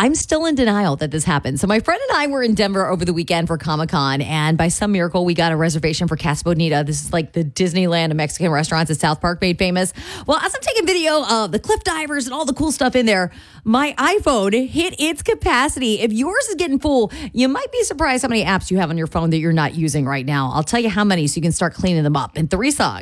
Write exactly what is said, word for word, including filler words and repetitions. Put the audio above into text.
I'm still in denial that this happened. So my friend and I were in Denver over the weekend for Comic-Con, and by some miracle, we got a reservation for Casa Bonita. This is like the Disneyland of Mexican restaurants that South Park made famous. Well, as I'm taking video of the cliff divers and all the cool stuff in there, my iPhone hit its capacity. If yours is getting full, you might be surprised how many apps you have on your phone that you're not using right now. I'll tell you how many so you can start cleaning them up in three songs.